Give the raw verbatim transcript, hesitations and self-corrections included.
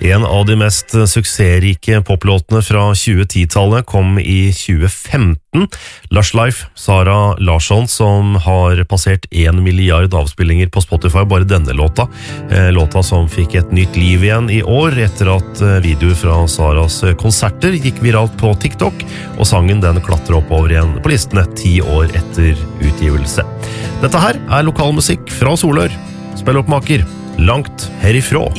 En av de mest suksessrike poplåtene fra tjue-ti-tallet kom i tjue femten. Lush Life, Sara Larsson, som har passert en milliard avspillinger på Spotify, bare denne låta. Låta som fikk et nytt liv igjen i år, etter at videoer fra Saras konserter gikk viralt på TikTok, og sangen den klatrer opp over igjen på listene ti år etter utgivelse. Dette her er lokalmusikk fra Solør. Spilloppmaker, langt herifra.